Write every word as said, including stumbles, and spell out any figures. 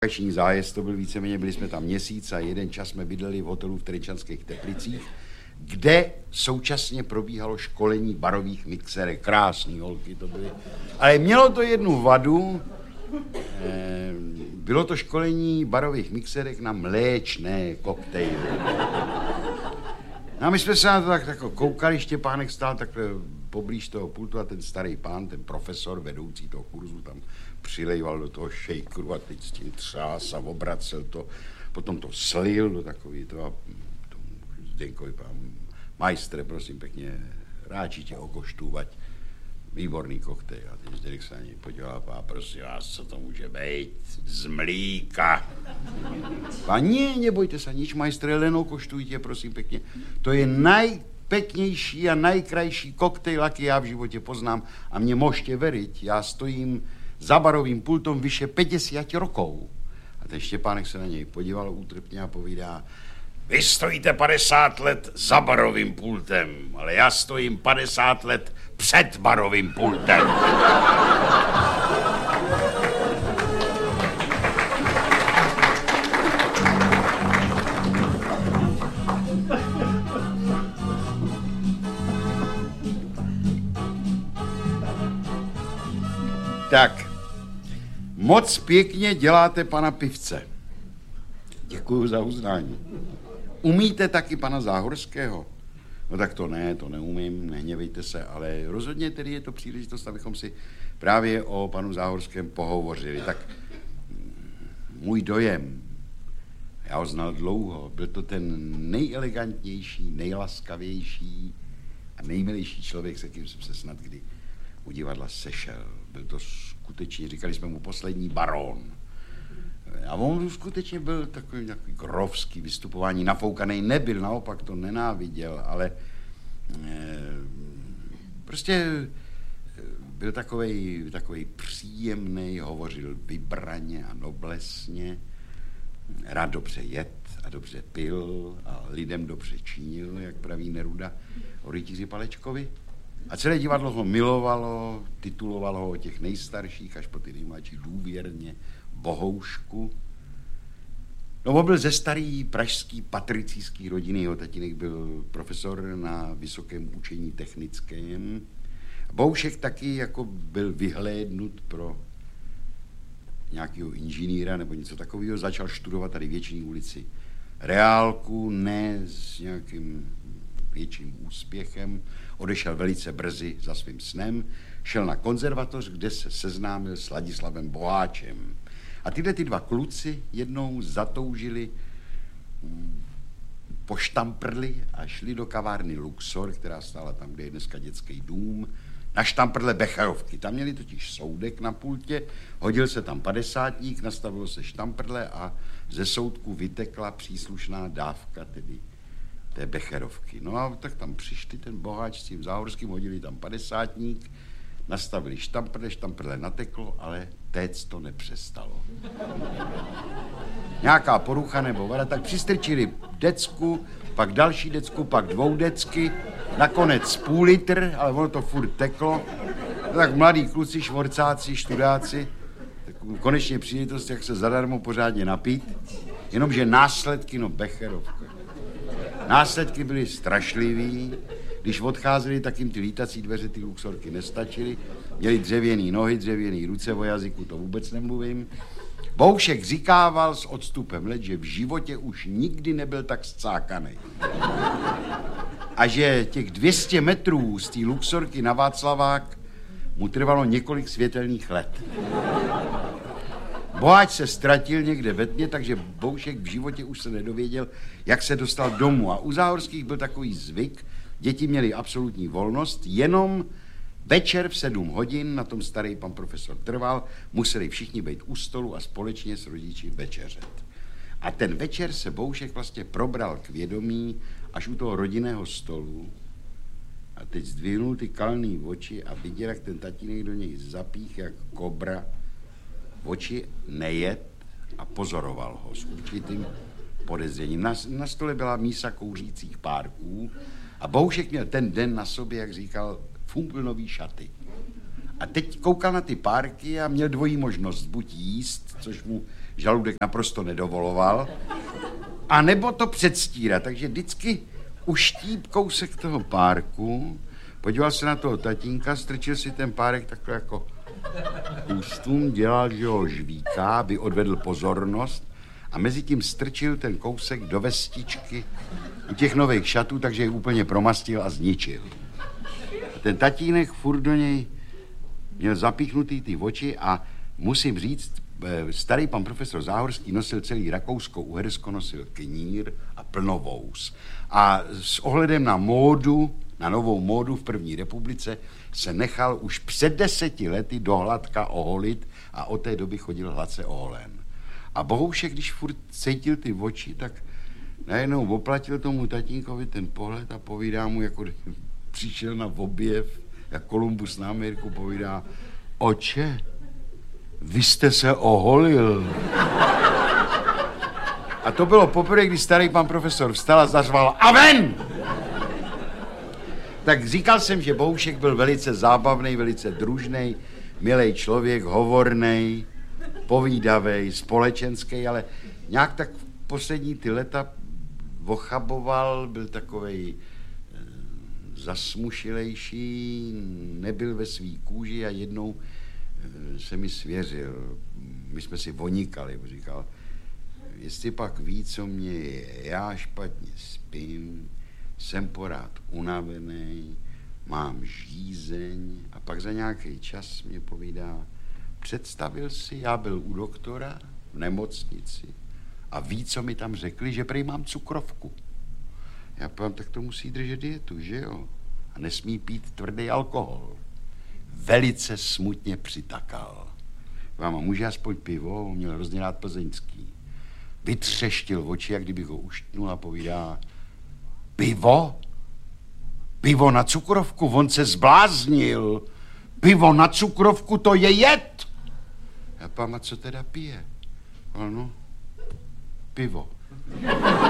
Vační zájezd, to byl víceméně, byli jsme tam měsíc a jeden čas jsme bydleli v hotelu v Trenčanských Teplicích, kde současně probíhalo školení barových mixerek. Krásný holky to byly. Ale mělo to jednu vadu, eh, bylo to školení barových mixerek na mléčné koktejly. No a my jsme se na to tak, tak koukali, Štěpánek stál takhle poblíž toho pultu a ten starý pán, ten profesor, vedoucí toho kurzu, tam přilejval do toho šejkru a teď s tím třás a obracel to, potom to slil do takový to a tomu Zdenkovi pán, majstre, prosím pěkně, ráči tě okoštůvať, výborný koktejl. A teď Zdeněk se na něj podíval a prosím vás, co to může být? Z mlíka. Pani, nebojte se nič, majstre, len okoštujte, prosím pěkně. To je najpeknější a najkrajší koktejl, jaký já v životě poznám. A mě můžete veriť, já stojím za barovým pultom vyše päťdesiat rokov. A ten Štěpánek se na něj podíval útrpně a povídá, vy stojíte padesát let za barovým pultem, ale já stojím padesát let před barovým pultem. Tak, moc pěkně děláte pana Pivce. Děkuju za uznání. Umíte taky pana Záhorského? No tak to ne, to neumím, nehněvejte se, ale rozhodně tedy je to příležitost, abychom si právě o panu Záhorském pohovořili. Tak můj dojem, já ho znal dlouho, byl to ten nejelegantnější, nejlaskavější a nejmilejší člověk, se kterým jsem se snad kdy u divadla sešel. Byl to skutečně, říkali jsme mu poslední barón. A on skutečně byl takový nějaký grovský vystupování, nafoukaný nebyl, naopak to nenáviděl, ale e, prostě byl takovej, takovej příjemný, hovořil vybraně a noblesně, rád dobře jet a dobře pil a lidem dobře činil, jak praví Neruda o rytíři Palečkovi. A celé divadlo ho milovalo, titulovalo ho o těch nejstarších až po ty nejmladší důvěrně, Bohoušku. No, on byl ze starý pražský patricijský rodiny, jeho tatínek byl profesor na Vysokém učení technickém. Bohoušek taky jako byl vyhlédnut pro nějakého inženýra nebo něco takového, začal studovat tady v Věčné ulici reálku, ne s nějakým větším úspěchem, odešel velice brzy za svým snem, šel na konzervatoř, kde se seznámil s Ladislavem Boháčem. A tyhle ty dva kluci jednou zatoužili po štamprli a šli do kavárny Luxor, která stála tam, kde je dneska dětský dům, na štamprle Becherovky. Tam měli totiž soudek na pultě, hodil se tam padesátník, nastavilo se štamprle a ze soudku vytekla příslušná dávka, tedy té Becherovky. No a tak tam přišli ten Boháč s tím Záhorským, hodili tam padesátník, nastavili štamprle, štamprle nateklo, ale téct to nepřestalo. Nějaká porucha nebo vada, tak přistrčili decku, pak další decku, pak dvou decky, nakonec půl litr, ale ono to furt teklo. No tak mladí kluci, švorcáci, študáci, tak konečně příležitost, jak se zadarmo pořádně napít, jenomže následky, no Becherovka. Následky byly strašlivý, když odcházeli, tak jim ty lítací dveře, ty Luxorky nestačily, měli dřevěný nohy, dřevěný ruce, o jazyku to vůbec nemluvím. Bohoušek říkával s odstupem let, že v životě už nikdy nebyl tak scákaný. A že těch dvě stě metrů z té Luxorky na Václavák mu trvalo několik světelných let. Boháč se ztratil někde ve tmě, takže Bohoušek v životě už se nedověděl, jak se dostal domů. A u Záhorských byl takový zvyk, děti měly absolutní volnost, jenom večer v sedm hodin, na tom starý pan profesor trval, museli všichni být u stolu a společně s rodiči večeřet. A ten večer se Bohoušek vlastně probral k vědomí až u toho rodinného stolu a teď zdvihnul ty kalný oči a viděl, jak ten tatínek do něj zapích jak kobra, oči nejet a pozoroval ho s určitým podezřením. Na, na stole byla mísa kouřících párků a Bohoušek měl ten den na sobě, jak říkal, fumpelnový šaty. A teď koukal na ty párky a měl dvojí možnost, buď jíst, což mu žaludek naprosto nedovoloval, a nebo to předstírat. Takže vždycky uštíp kousek toho párku, podíval se na toho tatínka, strčil si ten párek takhle jako ústům, dělal, že ho žvíká, aby odvedl pozornost, a mezi tím strčil ten kousek do vestičky u těch nových šatů, takže je úplně promastil a zničil. A ten tatínek furt do něj měl zapíchnutý ty oči a musím říct, starý pan profesor Záhorský nosil celý Rakousko-Uhersko, nosil knír a plnovous. A s ohledem na módu, na novou módu v první republice, se nechal už před deseti lety dohladka oholit a od té doby chodil hladce oholen. A Bohoušek, když furt cítil ty oči, tak najednou oplatil tomu tatínkovi ten pohled a povídá mu, jako přišel na objev, jak Kolumbus na Ameriku, povídá: oče, vy jste se oholil. A to bylo poprvé, kdy starý pan profesor vstal a zařval: a ven! Tak říkal jsem, že Bohoušek byl velice zábavný, velice družný, milý člověk, hovornej, povídavej, společenský, ale nějak tak v poslední ty leta ochaboval, byl takovej e, zasmušilejší, nebyl ve svý kůži a jednou e, se mi svěřil. My jsme si vonikali, říkal: jestli pak ví, co mě je, já špatně spím, jsem porád unavený, mám žízeň, a pak za nějaký čas mě povídá: představil si, já byl u doktora v nemocnici a ví, co mi tam řekli, že prej mám cukrovku. Já povím: tak to musí držet dietu, že jo? A nesmí pít tvrdý alkohol. Velice smutně přitakal. Vám, může aspoň pivo? On měl hrozně rád plzeňský. Vytřeštil oči, jak kdybych ho uštnul, a povídá: pivo? Pivo na cukrovku? On se zbláznil. Pivo na cukrovku, to je jed. Já pám, a co teda pije? No, pivo.